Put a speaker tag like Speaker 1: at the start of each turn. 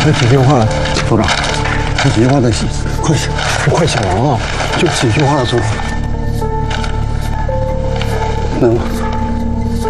Speaker 1: 这几句话，组长，这几句话的快写完了，就几句话的组长，能吗？